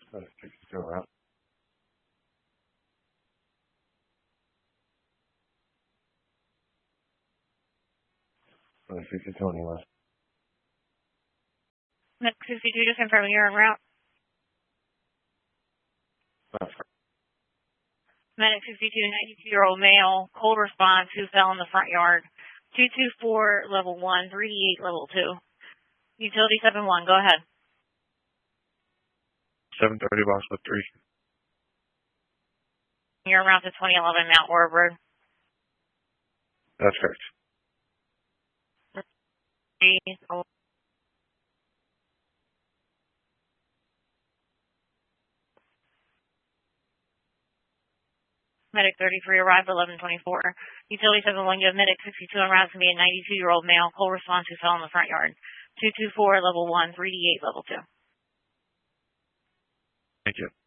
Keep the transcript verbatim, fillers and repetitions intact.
Medic sixty-two around. Medic sixty-two on the west. Medic sixty-two, just confirming you're en route. That's correct. Medic sixty-two, ninety-two-year-old male, cold response, who fell in the front yard. two two four, level one, three eight, level two. Utility seven one, go ahead. seven thirty, box with three. You're en route to twenty eleven Mount Orb Road. That's correct. Medic thirty-three arrived eleven twenty-four. Utility seven one, you have Medic sixty-two en route to be a ninety-two-year-old male, cold response, who fell in the front yard. two two four, level one, three D eight, level two. Thank you.